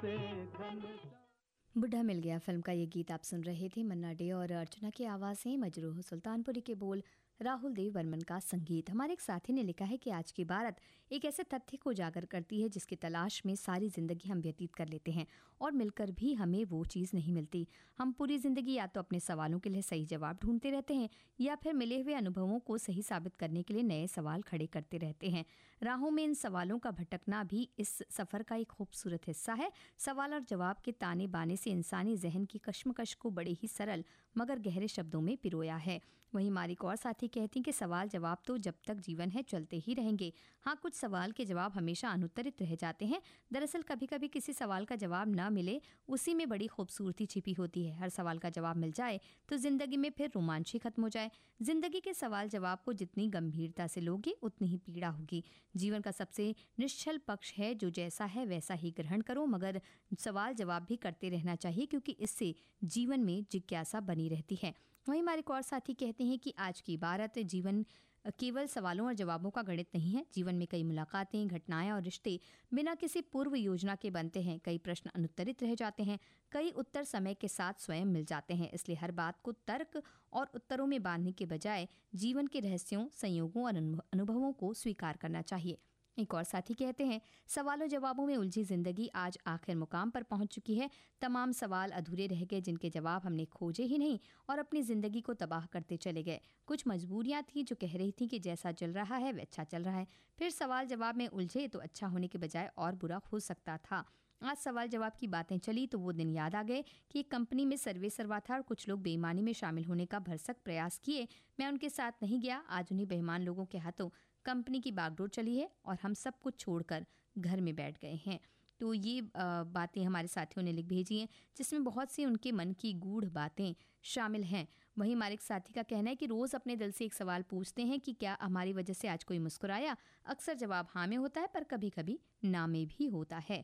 बुढ़ा मिल गया फिल्म का ये गीत आप सुन रहे थे। मन्ना डे और अर्चना की आवाज़ें, मजरूह सुल्तानपुरी के बोल, राहुल देव बर्मन का संगीत। हमारे एक साथी ने लिखा है कि आज की भारत एक ऐसे तथ्य को उजागर करती है जिसकी तलाश में सारी जिंदगी हम व्यतीत कर लेते हैं और मिलकर भी हमें वो चीज़ नहीं मिलती। हम पूरी जिंदगी या तो अपने सवालों के लिए सही जवाब ढूंढते रहते हैं या फिर मिले हुए अनुभवों को सही साबित करने के लिए नए सवाल खड़े करते रहते हैं। राहों में इन सवालों का भटकना भी इस सफ़र का एक खूबसूरत हिस्सा है। सवाल और जवाब के ताने बाने से इंसानी जहन की कश्मकश को बड़े ही सरल मगर गहरे शब्दों में पिरोया है। वहीं हमारी एक और साथी कहती हैं कि सवाल जवाब तो जब तक जीवन है चलते ही रहेंगे। हाँ, कुछ सवाल के जवाब हमेशा अनुत्तरित रह जाते हैं। दरअसल कभी कभी किसी सवाल का जवाब ना मिले, उसी में बड़ी खूबसूरती छिपी होती है। हर सवाल का जवाब मिल जाए तो जिंदगी में फिर रोमांच ही खत्म हो जाए। जिंदगी के सवाल जवाब को जितनी गंभीरता से लोगे उतनी ही पीड़ा होगी। जीवन का सबसे निश्चल पक्ष है जो जैसा है वैसा ही ग्रहण करो, मगर सवाल जवाब भी करते रहना चाहिए क्योंकि इससे जीवन में जिज्ञासा बनी रहती है। वहीं हमारे एक और साथी कहते हैं कि आज की भारत जीवन केवल सवालों और जवाबों का गणित नहीं है। जीवन में कई मुलाकातें, घटनाएं और रिश्ते बिना किसी पूर्व योजना के बनते हैं। कई प्रश्न अनुत्तरित रह जाते हैं, कई उत्तर समय के साथ स्वयं मिल जाते हैं। इसलिए हर बात को तर्क और उत्तरों में बांधने के बजाय जीवन के रहस्यों, संयोगों और अनुभवों को स्वीकार करना चाहिए। एक और साथी कहते हैं, सवालों जवाबों में उलझी जिंदगी आज आखिर मुकाम पर पहुंच चुकी है। तमाम सवाल अधूरे रह गए जिनके जवाब हमने खोजे ही नहीं और अपनी जिंदगी को तबाह करते चले गए। कुछ मजबूरियां थी जो कह रही थी कि जैसा चल रहा है वह अच्छा चल रहा है, फिर सवाल जवाब में उलझे तो अच्छा होने के बजाय और बुरा हो सकता था। आज सवाल जवाब की बातें चली तो वो दिन याद आ गए कि एक कंपनी में सर्वे सरवा था और कुछ लोग बेईमानी में शामिल होने का भरसक प्रयास किए। मैं उनके साथ नहीं गया। आज उन्हीं बेईमान लोगों के हाथों कंपनी की बागडोर चली है और हम सब कुछ छोड़कर घर में बैठ गए हैं। तो ये बातें हमारे साथियों ने लिख भेजी हैं जिसमें बहुत सी उनके मन की गूढ़ बातें शामिल हैं। वहीं हमारे एक साथी का कहना है कि रोज़ अपने दिल से एक सवाल पूछते हैं कि क्या हमारी वजह से आज कोई मुस्कुराया। अक्सर जवाब हाँ में होता है पर कभी कभी ना में भी होता है।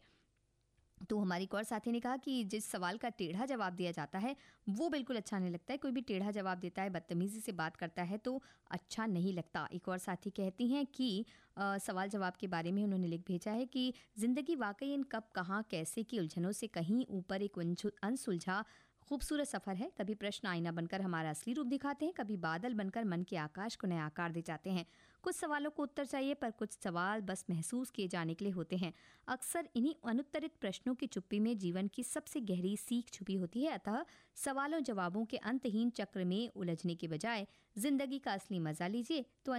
तो हमारी एक और साथी ने कहा कि जिस सवाल का टेढ़ा जवाब दिया जाता है वो बिल्कुल अच्छा नहीं लगता है। कोई भी टेढ़ा जवाब देता है, बदतमीज़ी से बात करता है तो अच्छा नहीं लगता। एक और साथी कहती हैं कि सवाल जवाब के बारे में उन्होंने लिख भेजा है कि ज़िंदगी वाकई इन कब कहाँ कैसे की उलझनों से कहीं ऊपर एक अनसुलझा खूबसूरत सफ़र है। कभी प्रश्न आईना बनकर हमारा असली रूप दिखाते हैं, कभी बादल बनकर मन के आकाश को नया आकार दे जाते हैं। कुछ सवालों को उत्तर चाहिए पर कुछ सवाल बस महसूस किए जाने के लिए होते हैं। अक्सर इन्हीं अनुत्तरित प्रश्नों की चुप्पी में जीवन की सबसे गहरी सीख छुपी होती है। अतः सवालों जवाबों के अंतहीन चक्र में उलझने के बजाय जिंदगी का असली मजा लीजिए तो